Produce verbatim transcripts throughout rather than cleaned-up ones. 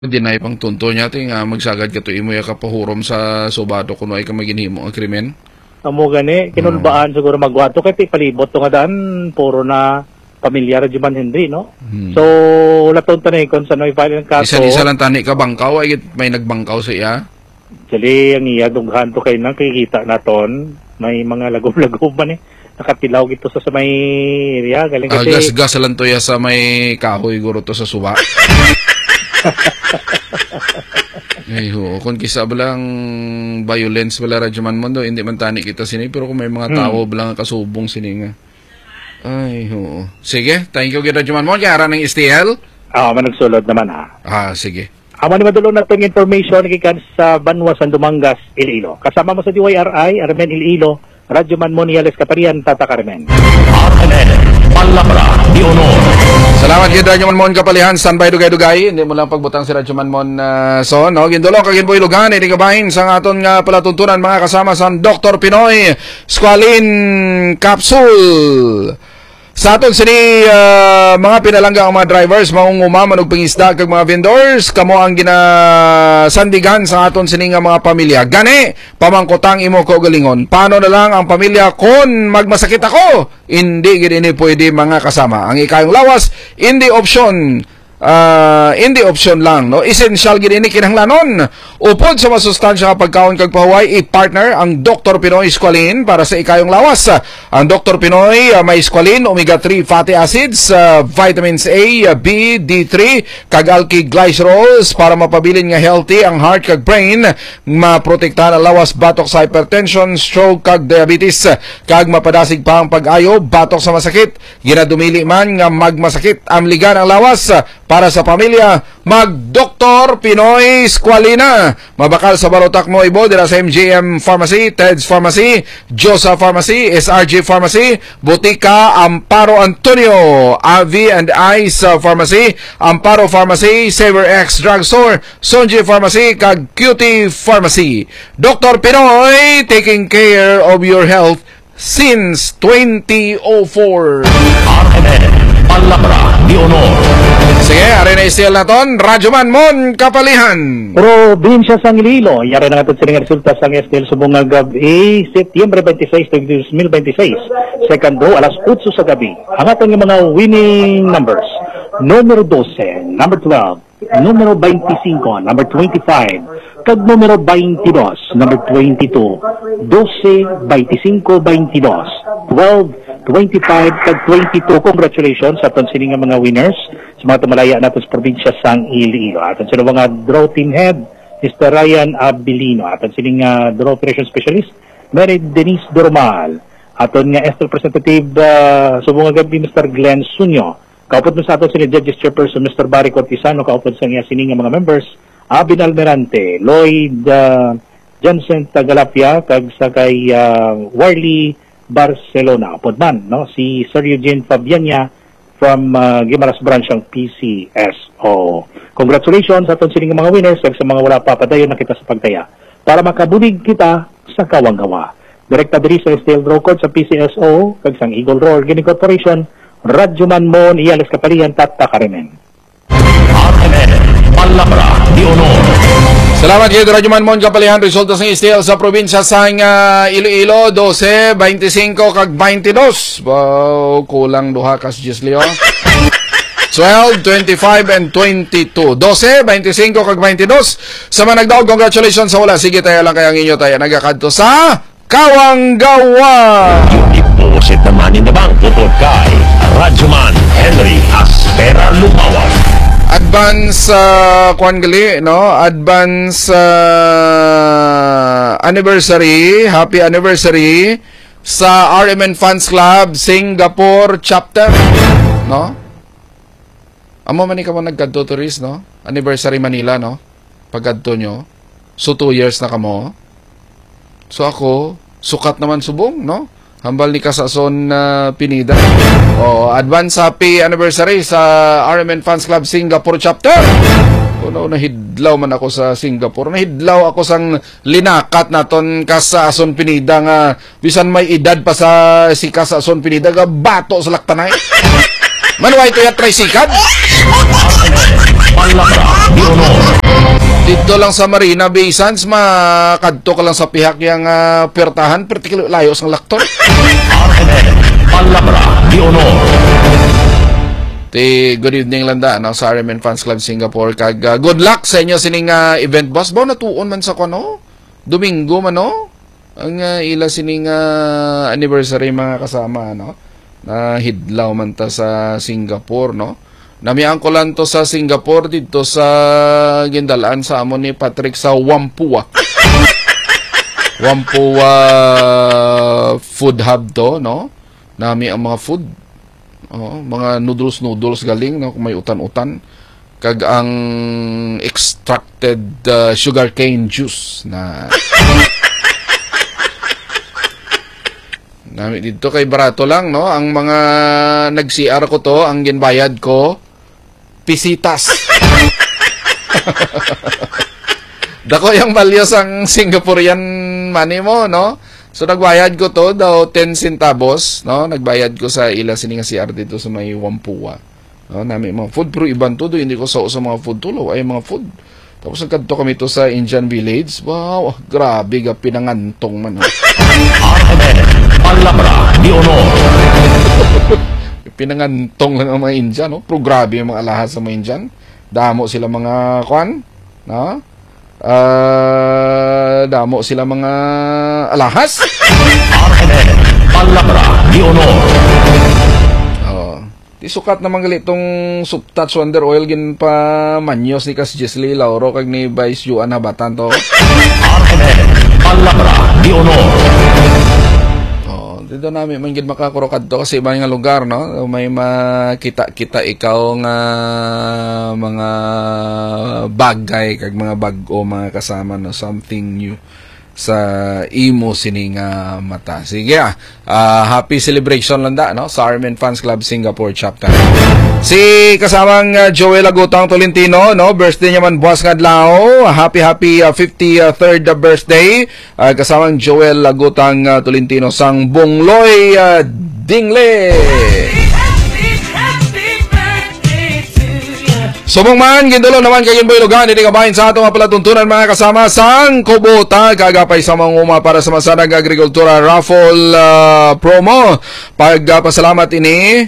Dinay pang tunto niya ti nga magsagad ka to imo ya kapahurom sa subado kuno ay ka maginhimo ang krimen. Amo gani kinulbaan siguro magwato kay ti palibot to nga daan puro na pamilyar di man Henry no. Hmm. So laton tanay kon sa noy file ng kaso. Isa-isa lang tani ka bangkaw ay may nagbangkaw sa iya. Dili ang iya dughan to kay nang kikita naton may mga lagom-lagom man eh. Nakatilaw gito sa, sa may area galing kasi. Uh, gas-gas lang to ya sa may kahoy guro to sa suba. Ay ho, kung kisa balang violence wala radyo man mo do, hindi man tani kita sini, pero kung may mga tao hmm. balang kasubong sini nga. Ay ho. Sige, thank you radyo man mo, kaya ng S T L? Oo, ah, managsulod naman ha. Ah, sige. Amo ni madulong na itong information kikan sa Banwas, Dumangas, Iloilo. Kasama mo sa D Y R I, Armen Iloilo, Radyo Man Moniales Kaparian, Tata Carmen. R M N, Palabra, Di Honor. Salamat kay Radyo Man Mon Kapalihan, standby dugay-dugay. Hindi mo lang pagbutang si Radyo Man Mon uh, so, no? Gindulong kagin po ilugan, hindi kabahin sa aton nga palatuntunan mga kasama sa Doctor Pinoy Squalene Capsule. Sa aton sini uh, mga pinalangga ang mga drivers, mangunguma, manug pangisda kag mga vendors, kamo ang ginasandigan sa aton sini nga mga pamilya. Gani, pamangkotang imo ko galingon. Paano na lang ang pamilya kon magmasakit ako? Hindi gid ini pwede mga kasama. Ang ikayong lawas, hindi option. Uh, hindi option lang, no? Essential gid ini kinahanglanon. Upod sa masustansya nga pagkaon kag pahuway, i-partner ang Doctor Pinoy Squalene para sa ikayong lawas. Ang Doctor Pinoy uh, may squalene, omega three fatty acids, uh, vitamins A, B, D three, kag alkylglycerols para mapabilin nga healthy ang heart kag brain, maprotektahan ang lawas batok sa hypertension, stroke kag diabetes, kag mapadasig pa ang pag-ayo batok sa masakit. Ginadumili man nga magmasakit amligan ang lawas. Para sa pamilya, mag-Doktor Pinoy Squalene. Mabakal sa Barotac Noibo, dira sa M G M Pharmacy, Ted's Pharmacy, Josa Pharmacy, S R G Pharmacy, Botica, Amparo Antonio, Avi and Ice Pharmacy, Amparo Pharmacy, Saver X Drugstore, Sonji Pharmacy, kag Cutie Pharmacy. Doktor Pinoy, taking care of your health since twenty oh four. R M N, Palabra, Di Honor. Sige, ari na istil na ton, Radyo Man Mon Kapalihan. Probinsya sang Iloilo, yari na natin sining resulta sang S T L subong nga gabi, Setyembre twenty-six, twenty twenty-six. Second row, alas eight sa gabi. Ang atong mga winning numbers. Numero twelve, number twelve, numero twenty-five, number twenty-five, kag numero twenty-two, number twenty-two, twelve, twenty-five, twenty-two, twelve, twenty-five, kag twenty-two. Congratulations sa aton sining mga winners sa mga tumalaya natin sa probinsya sang Iloilo. Aton sila mga draw team head, Mister Ryan Abilino. Aton sining uh, draw operation specialist, Mary Denise Dormal. Aton nga S T L representative uh, subong nga gabi, Mister Glenn Sunyo. Kaupod mo sa aton sila judges chairperson, Mister Barry Cortisano. Kaupod sa nga sining mga members, Abin Almerante, Lloyd uh, Johnson Tagalapia, kag sa kay uh, Warley Barcelona. Kaupod man, no? Si Sir Eugene Fabiania from uh, Guimaras Branch ang P C S O. Congratulations sa aton sining mga winners kag sa mga wala pa padayon na kita sa pagtaya para makabulig kita sa kawanggawa. Direkta diri sa S T L Draw Code sa P C S O kag sang Eagle Roar Organic Corporation, Radyo Man Mon Iales Kapalian, Tata Carmen. R M N, Palabra, Di Honor. Salamat kayo, Radyo Man Mon Kapalihan. Resulta sa S T L sa probinsya sa uh, Iloilo, twelve, twenty-five, kag twenty-two. Wow, kulang duha kas Gislio. twelve, twenty-five, and twenty-two. twelve, twenty-five, kag twenty-two. Sa mga nagdaog, congratulations sa wala. Sige, tayo lang kayang inyo tayo. Nagakadto sa Kawanggawa. Yung deposit naman in the bank, tupod kay Radyo Man Henry Aspera Lumawan. Advance uh, kwan gali, no? Advance uh, anniversary, happy anniversary sa R M N Fans Club Singapore chapter, no? Amo man ni kamo nagkadto tourist, no? Anniversary Manila, no? Pagkadto nyo. So two years na kamo. So ako, sukat naman subong, no? Hambal ni Kasason uh, Pinida. O, advance happy anniversary sa R M N Fans Club Singapore chapter. Kuno nahidlaw man ako sa Singapore. Nahidlaw ako sang linakat naton Kasason Pinida nga bisan may edad pa sa si Kasason Pinida nga bato sa laktanay. Manuay to ya tricycle. Palabra de Honor. Dito lang sa Marina Bay Sands, makadto ka lang sa pihak yung uh, pertahan, particular layo sa lakton. R M N, Palabra de Honor. Ti, good evening landa, no, sa R M N Fans Club Singapore. Kag, uh, good luck sa inyo sining uh, event boss. Ba, natuon man sa kono? Domingo man, no? Ang uh, ila sining uh, anniversary mga kasama, no? Na hidlaw man ta sa Singapore, no? Namiang ko lang to sa Singapore dito sa gindalaan sa amon ni Patrick sa Whampoa. Whampoa food hub to, no? Nami ang mga food. Oh, mga noodles-noodles galing, no? Kung may utan-utan. Kag ang extracted uh, sugarcane juice na nami dito kay barato lang, no? Ang mga nag-C R ko to, ang ginbayad ko pisitas. Dako yung values ang Singaporean money mo, no? So nagbayad ko to daw ten centavos, no? Nagbayad ko sa ila sining C R dito sa may Whampoa. No, nami mga food pero iban to do, hindi ko sa sa mga food tulo, ay mga food. Tapos nagkadto kami to sa Indian Village. Wow, grabe ga pinangantong man. R M N, Palabra de Honor. Pinangantong lang ang mga Indian, no? Pero grabe yung mga alahas sa mga Indian. Damo sila mga kwan, no? Uh, damo sila mga alahas. R M N, Palabra de Honor. Oh, di sukat naman gali itong Subtouch Wonder Oil gin pa manyos ni Kas Jesly Lauro kag ni Vice Juan Habatan to. R M N, Palabra de Honor. Dito namin man gid makakurokad to kasi iba nga lugar, no? May makita-kita ikaw nga mga bagay kag mga bag-o mga kasama, no? Something new sa imo sining uh, mata. Sige ah, uh, happy celebration lang da, no? Sa R M N Fans Club Singapore chapter. Si kasamang uh, Joel Agutang Tolentino, no? Birthday niya man buwas nga adlaw. Happy happy uh, fifty-third birthday. Uh, kasamang Joel Agutang uh, Tolentino sang Bungloy uh, Dingle. Subong man, gindulo naman kay Ginboy Lugan, hindi kabahin sa atong palatuntunan mga kasama sang Kubota, kagapay sa mga uma para sa Masanag Agrikultura Raffle uh, promo. Pagpasalamat ini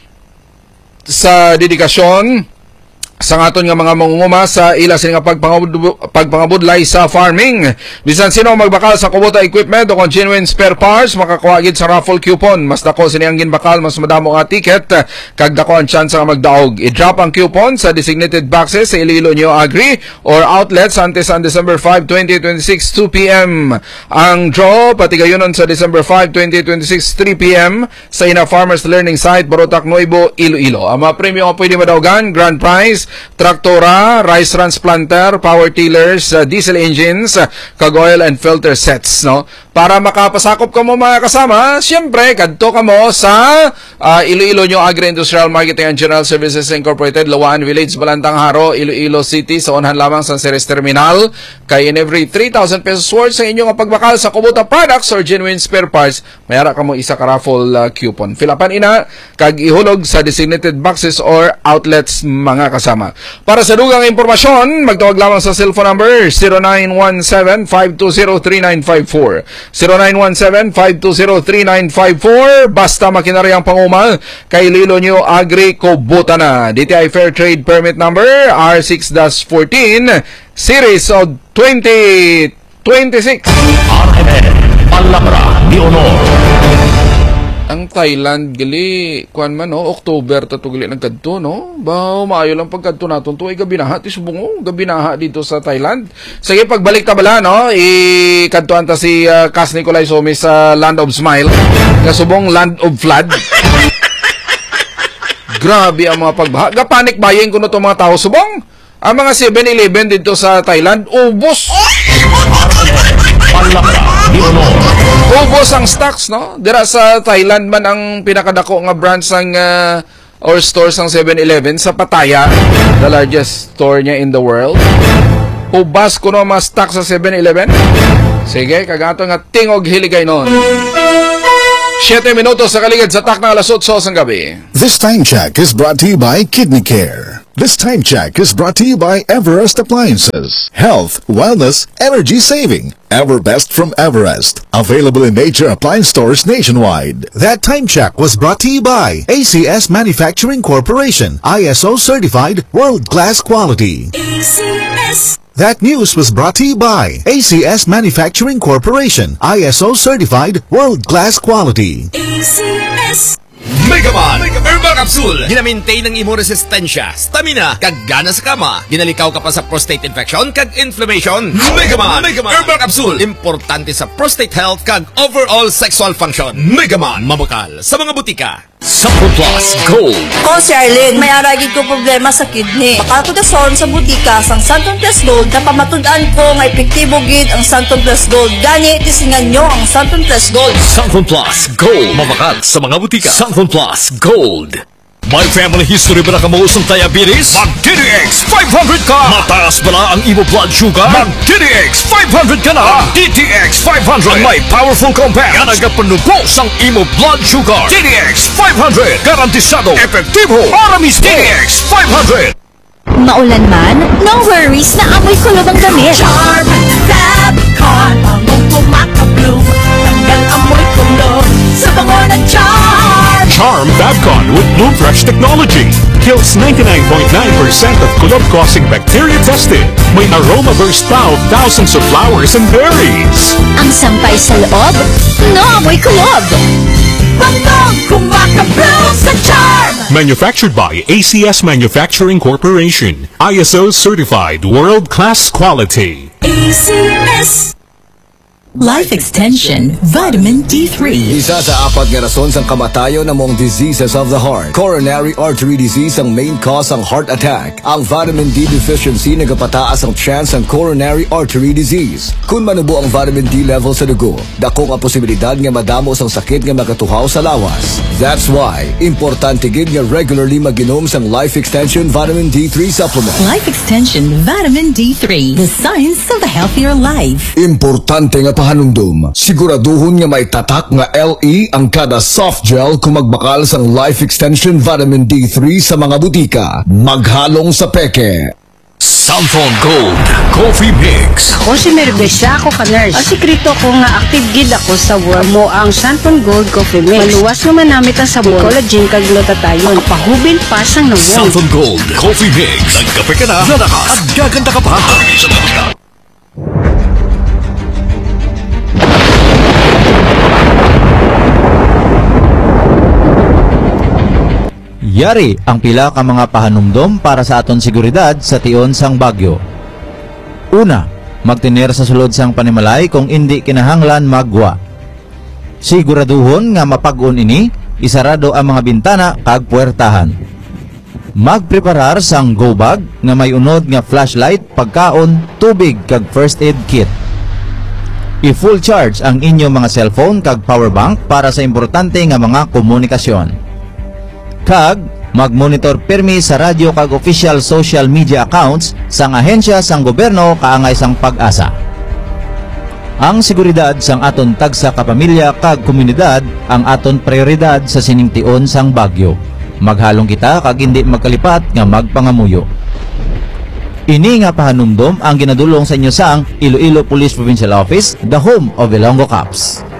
sa dedikasyon sa aton nga mga mangunguma sa ila sila nga pagpangabud, pagpangabudlay sa farming. Bisan sino magbakal sa Kubota equipment o kung genuine spare parts, makakuha gid sa raffle coupon. Mas dako sini ang ginbakal, mas madamo nga ticket, kag dako ang chance nga magdaog. I-drop ang coupon sa designated boxes sa Iloilo Neo Agri or outlets antes ang December fifth, twenty twenty-six, two p m Ang draw pati gayunon sa December fifth, twenty twenty-six, three p m sa Ina Farmers Learning Site, Barotac, Nuevo, Iloilo. Ang mga premyo nga pwede madawgan, grand prize, traktora, rice transplanter, power tillers, uh, diesel engines, uh, kag oil and filter sets, no? Para makapasakop ka mo mga kasama, siyempre, kadto ka mo sa uh, Iloilo Neo Agri-Industrial Marketing and General Services Incorporated, Lawan Village, Balantang Haro, Iloilo City, sa unhan lamang sa Ceres Terminal. Kay in every three thousand pesos worth sa inyong pagbakal sa Kubota products or genuine spare parts, mayara ka mo isa ka raffle uh, coupon. Filapan ina, kag ihulog sa designated boxes or outlets mga kasama. Para sa dugang impormasyon, magtawag lamang sa cellphone number zero nine one seven, five two zero, three nine five four. zero nine one seven, five two zero, three nine five four. Basta makinariyang pangumal kay Iloilo Neo Agri Kubota na. D T I Fair Trade Permit Number R six dash fourteen Series of twenty twenty-six. R M N, Palabra de Honor. Ang Thailand gali kuan man, no, October ta to gali nagkadto, no? Ba maayo lang pagkadto naton to ay gabinaha ti subong gabinaha dito sa Thailand. Sige pagbalik ta bala, no, i kadtuan ta si uh, Cas Nicolay Somi sa Land of Smile, nga subong Land of Flood. Grabe ang mga pagbaha. Gapanik bayin kuno to mga tao subong. Ang mga seven eleven dito sa Thailand ubos. Ubos ang stocks, no? Dira sa Thailand man ang pinakadako nga branch ng uh, or stores ng seven eleven sa Pattaya, the largest store niya in the world. Ubas ko no mga stocks sa seven eleven. Sige, kagato nga tingog hiligay nun. Siyete minutos sa kaligid sa tak na alas otso ng gabi. This time check is brought to you by Kidney Care. This time check is brought to you by Everest Appliances. Health, wellness, energy saving. Everbest from Everest. Available in major appliance stores nationwide. That time check was brought to you by A C S Manufacturing Corporation. I S O certified, world-class quality. A C S. That news was brought to you by A C S Manufacturing Corporation. I S O certified, world-class quality. A C S. Megaman Herbal Capsule. Gina-maintain ang imo resistensya, stamina, kag gana sa kama. Ginalikaw ka pa sa prostate infection kag inflammation. Megaman Herbal Capsule. Importante sa prostate health kag overall sexual function. Megaman mabukal sa mga butika. Sampo Plus Gold. Ko si Arlene, may aragid ko problema sa kidney. Baka ko dason sa butika sang Santon Plus Gold na pamatud-an ko nga epektibo gid ang Santon Plus Gold. Gani tisingan nyo ang Santon Plus Gold. Santon Plus Gold. Mabakal sa mga butika. Santon Plus Gold. May family history ba na kamuusong diabetes? Mag-D D X five hundred ka! Mataas ba na ang imo blood sugar? Mag-D D X five hundred ka na! D T X five hundred ang may powerful compound nga nagapanubos ang imo blood sugar. D D X five hundred garantisado, epektibo, para mismo. D D X five hundred. Maulan man, no worries na amoy kulob ang damit. Charm Fabcon, bangong pumakabloom. Tanggal amoy kulob sa bango ng Charm. Charm Fabcon with Bloom Fresh technology kills ninety-nine point nine percent of kulob-causing bacteria tested. May aroma burst pa of thousands of flowers and berries. Ang sampay sa loob, no amoy kulob. Bangong kumakabloom sa Charm. Manufactured by A C S Manufacturing Corporation. I S O certified world-class quality. A C S. Life Extension Vitamin D three. Isa sa apat nga rason sang kamatayon namong diseases of the heart. Coronary artery disease ang main cause ang heart attack. Ang vitamin D deficiency nagapataas ang chance ang coronary artery disease. Kung manubo ang vitamin D level sa dugo, dako ang posibilidad nga madamo sang sakit nga makatuhaw sa lawas. That's why importante gid nga regularly mag-inom sang Life Extension Vitamin D three supplement. Life Extension Vitamin D three. The science of a healthier life. Importante nga pahanumdum. Siguraduhon nga may tatak nga L E ang kada soft gel kung magbakal sang Life Extension Vitamin D three sa mga butika. Maghalong sa peke. Santon Gold Coffee Mix. Ako si Mervesa, ako ka-nurse. Ang sikrito ko nga active gid ako sa work mo ang Santon Gold Coffee Mix. Maluwas naman namit ang sabon, collagen kag glutathione. Ang pahubil pa sang nawon. Santon Gold Coffee Mix. Nagkape ka na, lalakas, at gaganda ka pa. Sa mga Yari ang pila ka mga pahanumdom para sa aton seguridad sa tion sang bagyo. Una, magtiner sa sulod sang panimalay kung hindi kinahanglan magwa. Siguraduhon nga mapag-on ini, isarado ang mga bintana kag puwertahan. Magpreparar sang go bag nga may unod nga flashlight, pagkaon, tubig kag first aid kit. I-full charge ang inyong mga cellphone kag power bank para sa importante nga mga komunikasyon. Kag mag-monitor pirmi sa radyo kag official social media accounts sang ahensya sang gobyerno kaangay sang pag-asa. Ang seguridad sang aton tagsa kapamilya kag komunidad ang aton prioridad sa siningtion sang bagyo. Maghalong kita kag hindi magkalipat nga magpangamuyo. Ini nga pahanumdom ang ginadulong sa inyo sang Iloilo Police Provincial Office, the home of Ilonggo Cops.